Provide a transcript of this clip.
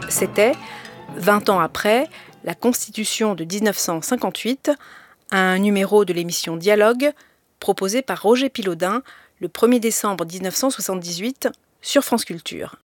C'était, 20 ans après, la Constitution de 1958, un numéro de l'émission Dialogue proposé par Roger Pilaudin le 1er décembre 1978 sur France Culture.